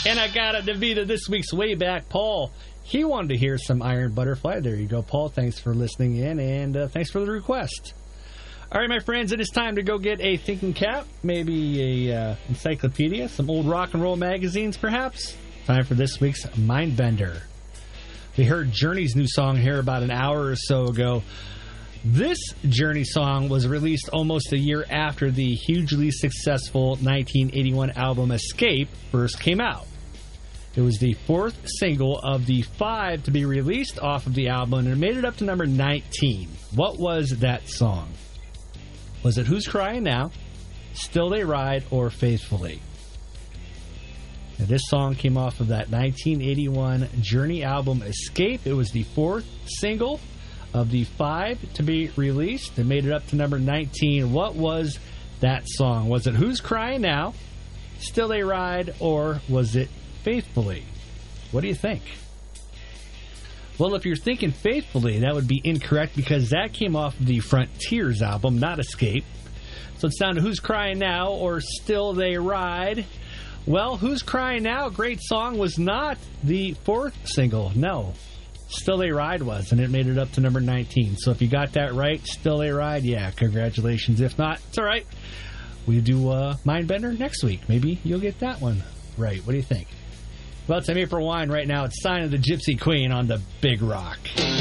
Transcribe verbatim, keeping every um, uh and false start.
And I got it to be to this week's Way Back Paul. He wanted to hear some Iron Butterfly. There you go, Paul. Thanks for listening in, and uh, thanks for the request. All right, my friends, it is time to go get a thinking cap, maybe a uh, encyclopedia, some old rock and roll magazines, perhaps. Time for this week's Mindbender. We heard Journey's new song here about an hour or so ago. This Journey song was released almost a year after the hugely successful nineteen eighty-one album Escape first came out. It was the fourth single of the five to be released off of the album, and it made it up to number nineteen. What was that song? Was it Who's Crying Now, Still They Ride, or Faithfully? Now, this song came off of that nineteen eighty-one Journey album Escape. It was the fourth single of the five to be released. It made it up to number nineteen. What was that song? Was it Who's Crying Now, Still They Ride, or was it Faithfully? What do you think? Well, if you're thinking Faithfully, that would be incorrect because that came off the Frontiers album, not Escape. So it's down to Who's Crying Now or Still They Ride. Well, Who's Crying Now, great song, was not the fourth single. No, Still They Ride was, and it made it up to number nineteen. So if you got that right, Still They Ride, yeah, congratulations. If not, it's all right. We'll do uh, Mindbender next week. Maybe you'll get that one right. What do you think? Well, it's time here for wine right now. It's Sign of the Gypsy Queen on the Big Rock.